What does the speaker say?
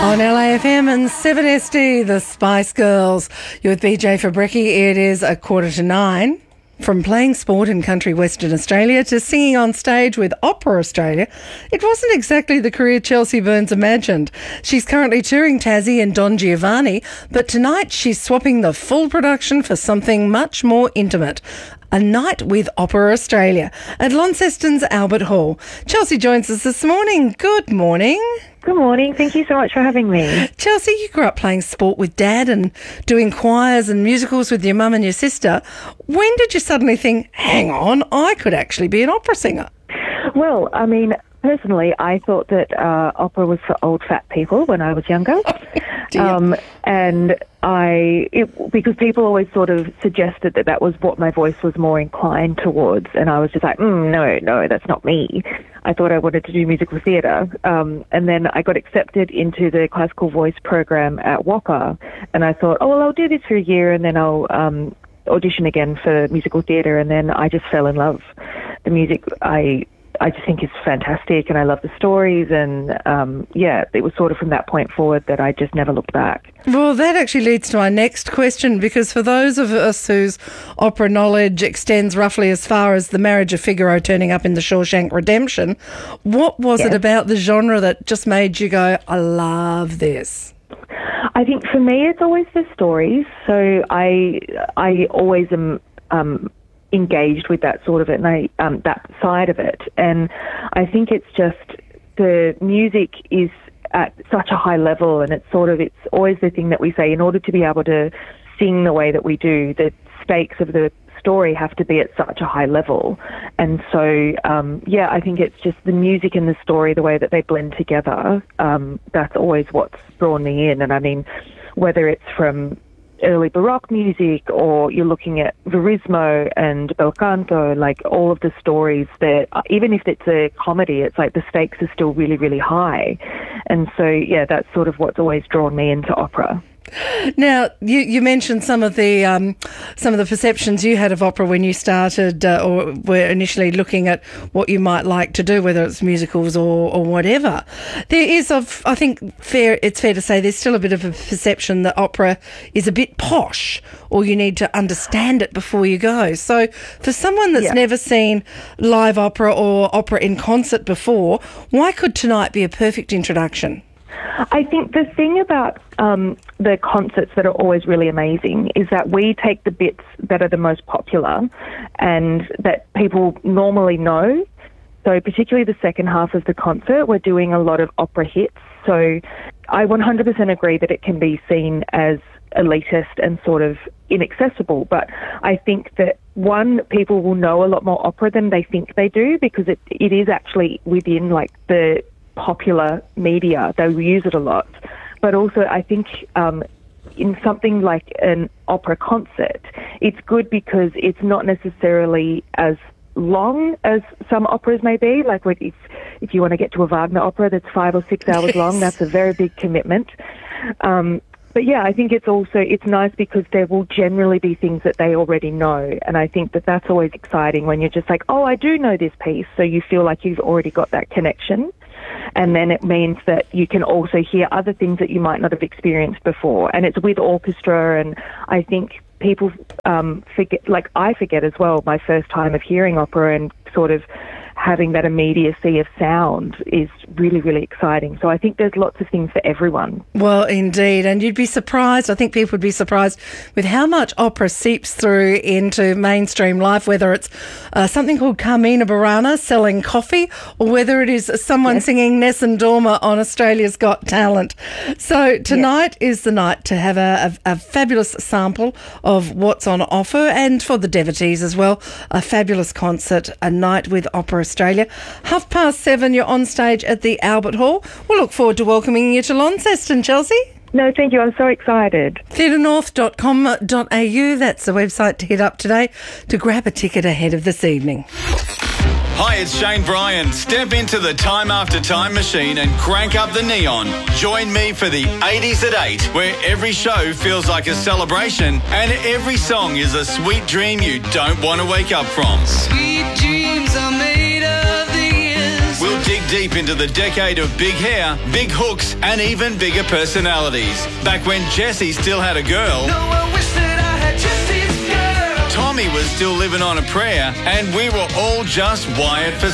On LAFM and 7SD, the Spice Girls. You're with BJ Fabricki. It is 8:45. From playing sport in country Western Australia to singing on stage with Opera Australia, it wasn't exactly the career Chelsea Burns imagined. She's currently touring Tassie and Don Giovanni, but tonight she's swapping the full production for something much more intimate. A night with Opera Australia at Launceston's Albert Hall. Chelsea joins us this morning. Good morning. Good morning. Thank you so much for having me. Chelsea, you grew up playing sport with Dad and doing choirs and musicals with your mum and your sister. When did you suddenly think, hang on, I could actually be an opera singer? Well, I mean, personally, I thought that opera was for old fat people when I was younger. Because people always sort of suggested that that was what my voice was more inclined towards, and I was just like, no, that's not me. I thought I wanted to do musical theatre, and then I got accepted into the classical voice program at WAPA, and I thought, oh, well, I'll do this for a year, and then I'll audition again for musical theatre, and then I just fell in love. The music I just think is fantastic, and I love the stories, and it was sort of from that point forward that I just never looked back. Well, that actually leads to my next question, because for those of us whose opera knowledge extends roughly as far as The Marriage of Figaro turning up in The Shawshank Redemption, what was it about the genre that just made you go, I love this? I think for me it's always the stories, so I always am engaged with that sort of it, and that side of it, and I think it's just the music is at such a high level, and it's always the thing that we say, in order to be able to sing the way that we do, the stakes of the story have to be at such a high level, and so I think it's just the music and the story, the way that they blend together, that's always what's drawn me in. And I mean, whether it's from early Baroque music, or you're looking at Verismo and Bel Canto, like all of the stories that, even if it's a comedy, it's like the stakes are still really, really high. And so, that's sort of what's always drawn me into opera. Now, you mentioned some of the perceptions you had of opera when you started or were initially looking at what you might like to do, whether it's musicals or whatever. There is, I think, it's fair to say there's still a bit of a perception that opera is a bit posh, or you need to understand it before you go. So for someone that's never seen live opera or opera in concert before, why could tonight be a perfect introduction? I think the thing about the concerts that are always really amazing is that we take the bits that are the most popular and that people normally know. So particularly the second half of the concert, we're doing a lot of opera hits. So I 100% agree that it can be seen as elitist and sort of inaccessible. But I think that, one, people will know a lot more opera than they think they do, because it is actually within like the popular media. They use it a lot. But also I think in something like an opera concert, it's good because it's not necessarily as long as some operas may be. Like if you want to get to a Wagner opera that's 5 or 6 hours long, that's a very big commitment. But I think it's nice because there will generally be things that they already know. And I think that that's always exciting when you're just like, oh, I do know this piece. So you feel like you've already got that connection. And then it means that you can also hear other things that you might not have experienced before. And it's with orchestra, and I think people forget, like I forget as well, my first time of hearing opera, and sort of having that immediacy of sound is really, really exciting. So I think there's lots of things for everyone. Well, indeed. And you'd be surprised, I think people would be surprised with how much opera seeps through into mainstream life, whether it's something called Carmina Burana selling coffee, or whether it is someone singing Nessun Dorma on Australia's Got Talent. So tonight is the night to have a fabulous sample of what's on offer, and for the devotees as well, a fabulous concert, a night with Opera Australia. 7:30, you're on stage at the Albert Hall. We'll look forward to welcoming you to Launceston, Chelsea. No, thank you. I'm so excited. theatrenorth.com.au, that's the website to hit up today to grab a ticket ahead of this evening. Hi, it's Shane Bryan. Step into the Time After Time machine and crank up the neon. Join me for the 80s at 8, where every show feels like a celebration and every song is a sweet dream you don't want to wake up from. Sweet dreams are made of these. We'll dig dig deep into the decade of big hair, big hooks, and even bigger personalities. Back when Jessie still had a girl, Tommy was still living on a prayer, and we were all just wired for